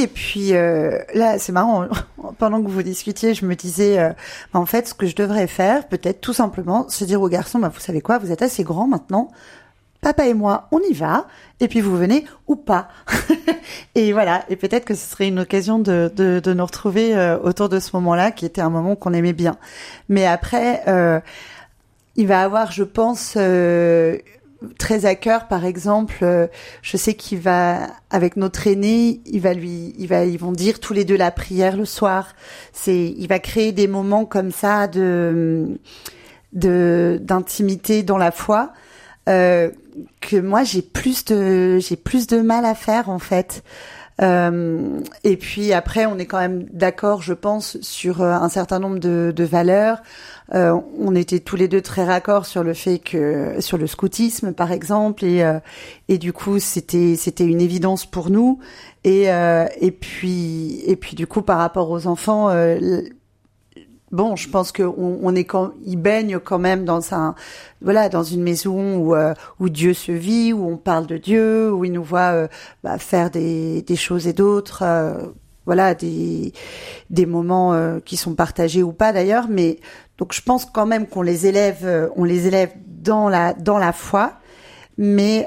et puis là, c'est marrant, pendant que vous discutiez, je me disais, en fait, ce que je devrais faire, peut-être tout simplement, se dire aux garçons, vous savez quoi, vous êtes assez grands maintenant, papa et moi, on y va, et puis vous venez ou pas. Et voilà, et peut-être que ce serait une occasion de nous retrouver autour de ce moment-là, qui était un moment qu'on aimait bien. Mais après, il va avoir, je pense, très à cœur, par exemple, je sais qu'il va, avec notre aîné, ils vont dire tous les deux la prière le soir. Il va créer des moments comme ça d'intimité dans la foi. Que moi j'ai plus de mal à faire en fait. Et puis après on est quand même d'accord, je pense, sur un certain nombre de valeurs. On était tous les deux très raccords sur le fait que sur le scoutisme par exemple, et du coup c'était une évidence pour nous. Et puis du coup par rapport aux enfants, bon, je pense que ils baignent quand même dans dans une maison où Dieu se vit, où on parle de Dieu, où ils nous voient faire des choses et d'autres, des moments qui sont partagés ou pas d'ailleurs. Mais donc je pense quand même qu'on les élève dans la foi, mais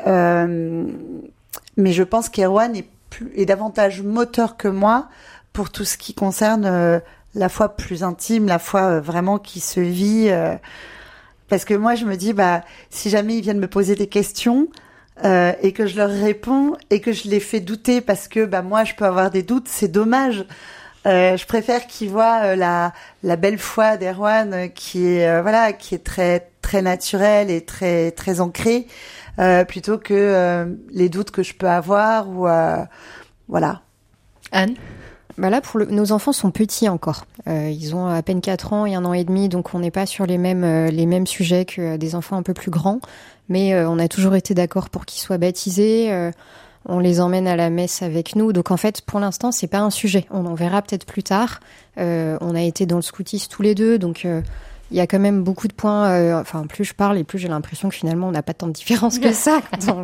je pense qu'Erwan est davantage moteur que moi pour tout ce qui concerne la foi plus intime, la foi vraiment qui se vit. Parce que moi, je me dis, si jamais ils viennent me poser des questions et que je leur réponds et que je les fais douter parce que moi, je peux avoir des doutes, c'est dommage. Je préfère qu'ils voient la belle foi d'Erwan qui est très très naturelle et très très ancrée, plutôt que les doutes que je peux avoir ou voilà. Anne? Là, nos enfants sont petits encore. Ils ont à peine 4 ans et 1 an et demi, donc on n'est pas sur les mêmes sujets que des enfants un peu plus grands. Mais on a toujours été d'accord pour qu'ils soient baptisés. On les emmène à la messe avec nous. Donc en fait, pour l'instant, c'est pas un sujet. On en verra peut-être plus tard. On a été dans le scoutisme tous les deux, donc il y a quand même beaucoup de points. Plus je parle et plus j'ai l'impression que finalement on n'a pas tant de différence que ça.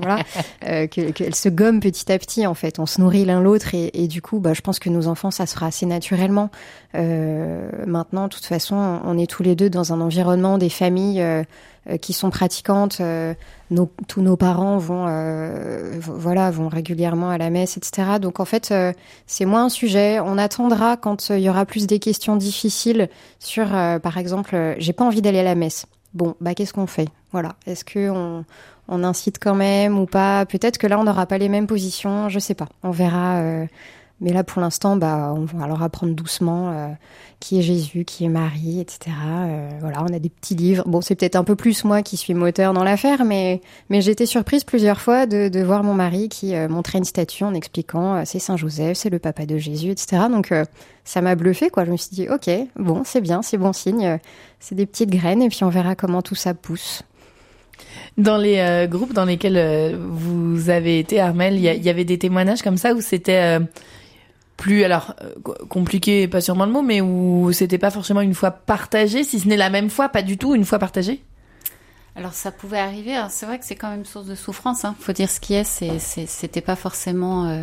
Qu'elles se gomment petit à petit. En fait, on se nourrit l'un l'autre et du coup, je pense que nos enfants, ça se fera assez naturellement. Maintenant, de toute façon, on est tous les deux dans un environnement, des familles qui sont pratiquantes. Tous nos parents vont régulièrement à la messe, etc. Donc en fait, c'est moins un sujet. On attendra quand il y aura plus des questions difficiles sur, par exemple, j'ai pas envie d'aller à la messe. Bon, qu'est-ce qu'on fait ? Voilà. Est-ce que on incite quand même ou pas ? Peut-être que là, on n'aura pas les mêmes positions. Je sais pas. On verra. Mais là, pour l'instant, on va leur apprendre doucement qui est Jésus, qui est Marie, etc. On a des petits livres. Bon, c'est peut-être un peu plus moi qui suis moteur dans l'affaire, mais j'ai été surprise plusieurs fois de voir mon mari qui montrait une statue en expliquant c'est Saint Joseph, c'est le papa de Jésus, etc. Donc, ça m'a bluffé, quoi. Je me suis dit, ok, bon, c'est bien, c'est bon signe. C'est des petites graines et puis on verra comment tout ça pousse. Dans les groupes dans lesquels vous avez été, Armelle, il y avait des témoignages comme ça où c'était plus compliqué, pas sûrement le mot, mais où c'était pas forcément une foi partagée, si ce n'est la même foi, pas du tout une foi partagée. Alors ça pouvait arriver. Alors, c'est vrai que c'est quand même source de souffrance. Faut dire ce qui est. C'était pas forcément.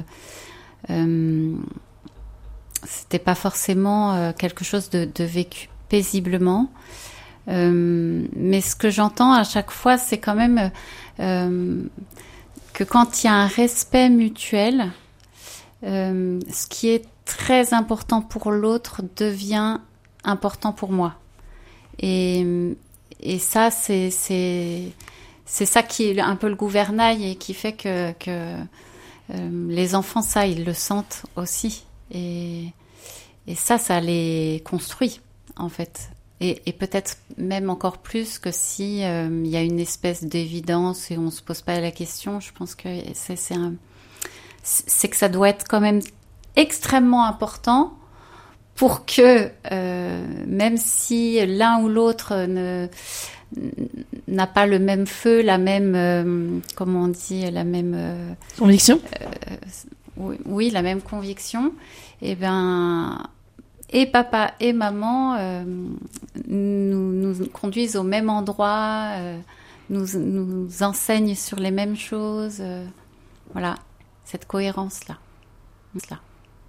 C'était pas forcément quelque chose de vécu paisiblement. Mais ce que j'entends à chaque fois, c'est quand même que quand il y a un respect mutuel. Ce qui est très important pour l'autre devient important pour moi. Et ça, c'est ça qui est un peu le gouvernail et qui fait que les enfants, ça, ils le sentent aussi. Et ça les construit, en fait. Et peut-être même encore plus que si il y a une espèce d'évidence et on se pose pas la question. Je pense que c'est que ça doit être quand même extrêmement important pour que, même si l'un ou l'autre n'a pas le même feu, la même, comment on dit, la même conviction. Oui, la même conviction. Et papa et maman nous conduisent au même endroit, nous enseignent sur les mêmes choses. Voilà. Cette cohérence-là.